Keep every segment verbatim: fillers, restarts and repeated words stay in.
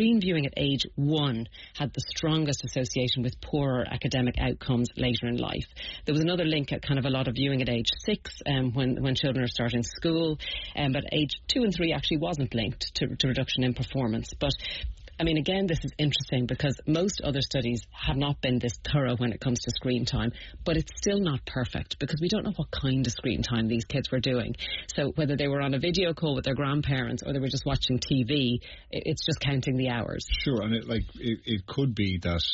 screen viewing at age one had the strongest association with poorer academic outcomes later in life. There was another link at kind of a lot of viewing at age six um, when, when children are starting school, um, but age two and three actually wasn't linked to, to reduction in performance. But I mean, again, this is interesting because most other studies have not been this thorough when it comes to screen time, but it's still not perfect because we don't know what kind of screen time these kids were doing. So whether they were on a video call with their grandparents or they were just watching T V, it's just counting the hours. Sure, and it, like it, it could be that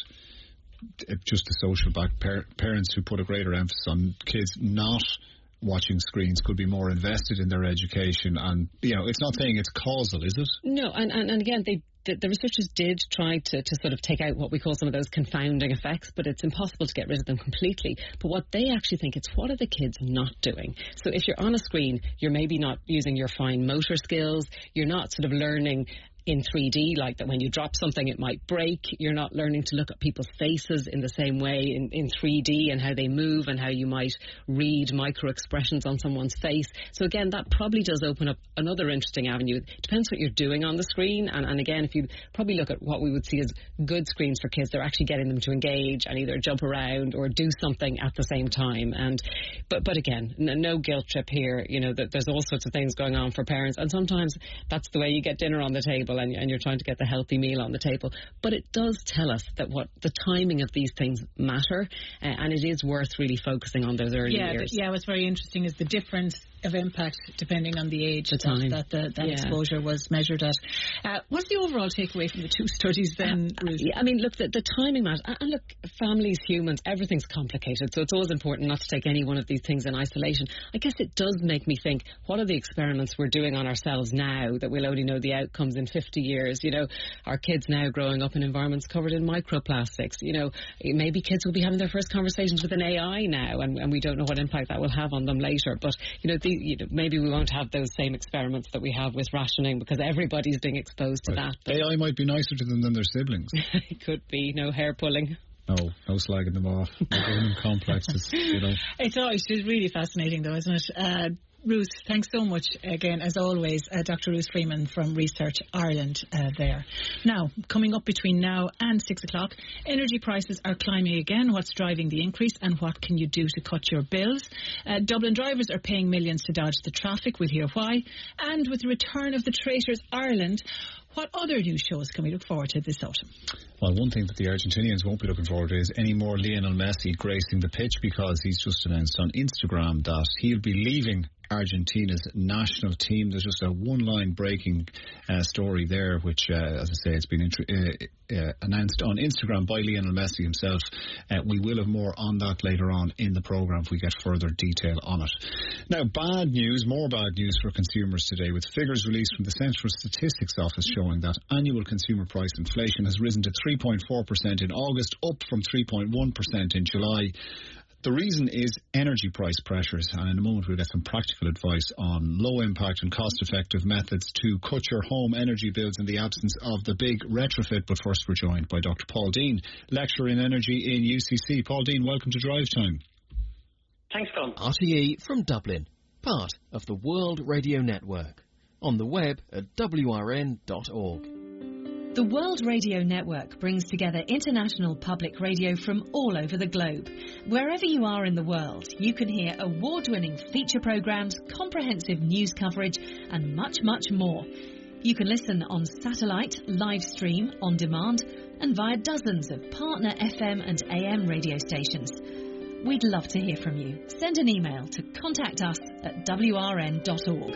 just the social back par- parents who put a greater emphasis on kids not watching screens could be more invested in their education, and you know, it's not saying it's causal, is it? No, and, and, and again, they the, the researchers did try to, to sort of take out what we call some of those confounding effects, but it's impossible to get rid of them completely. But what they actually think is, what are the kids not doing? So if you're on a screen, you're maybe not using your fine motor skills, you're not sort of learning in three D, like that when you drop something it might break. You're not learning to look at people's faces in the same way in, in three D and how they move and how you might read micro expressions on someone's face. So again, that probably does open up another interesting avenue. It depends what you're doing on the screen, and, and again, if you probably look at what we would see as good screens for kids, they're actually getting them to engage and either jump around or do something at the same time. And but but again, no guilt trip here. You know, that there's all sorts of things going on for parents, and sometimes that's the way you get dinner on the table. And, and you're trying to get the healthy meal on the table. But it does tell us that what the timing of these things matter, uh, and it is worth really focusing on those early yeah, years. Yeah, what's very interesting is the difference of impact depending on the age the time. that, that the, that yeah. exposure was measured at. Uh, what's the overall takeaway from the two studies then, uh, Ruth? Yeah, I mean, look, the, the timing matters. And look, families, humans, everything's complicated, so it's always important not to take any one of these things in isolation. I guess it does make me think, what are the experiments we're doing on ourselves now that we'll only know the outcomes in fifty years? You know, our kids now growing up in environments covered in microplastics. You know, maybe kids will be having their first conversations with an A I now, and, and we don't know what impact that will have on them later. But, you know, the, you know maybe we won't have those same experiments that we have with rationing because everybody's being exposed to right. that. But A I might be nicer to them than their siblings. It could be. No hair pulling. No, no slagging them off. No giving them complexes, you know. It's always it's really fascinating though, isn't it? Uh, Ruth, thanks so much again, as always, uh, Doctor Ruth Freeman from Research Ireland uh, there. Now, coming up between now and six o'clock, energy prices are climbing again. What's driving the increase and what can you do to cut your bills? Uh, Dublin drivers are paying millions to dodge the traffic. We'll hear why. And with the return of the Traitors Ireland, what other new shows can we look forward to this autumn? Well, one thing that the Argentinians won't be looking forward to is any more Lionel Messi gracing the pitch, because he's just announced on Instagram that he'll be leaving Argentina's national team. There's just a one-line breaking uh, story there, which, uh, as I say, it's been int- uh, uh, announced on Instagram by Lionel Messi himself. Uh, we will have more on that later on in the programme if we get further detail on it. Now, bad news, more bad news for consumers today, with figures released from the Central Statistics Office showing that annual consumer price inflation has risen to three point four percent in August, up from three point one percent in July. The reason is energy price pressures, and in a moment we'll get some practical advice on low-impact and cost-effective methods to cut your home energy bills in the absence of the big retrofit. But first we're joined by Doctor Paul Dean, lecturer in energy in U C C. Paul Dean, welcome to Drive Time. Thanks, Tom. R T E from Dublin, part of the World Radio Network. On the web at w r n dot org. The World Radio Network brings together international public radio from all over the globe. Wherever you are in the world, you can hear award-winning feature programmes, comprehensive news coverage and much, much more. You can listen on satellite, live stream, on demand and via dozens of partner F M and A M radio stations. We'd love to hear from you. Send an email to contact us at w r n dot org.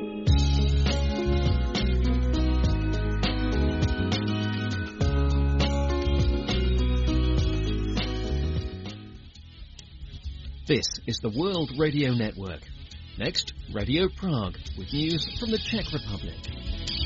This is the World Radio Network. Next, Radio Prague, with news from the Czech Republic.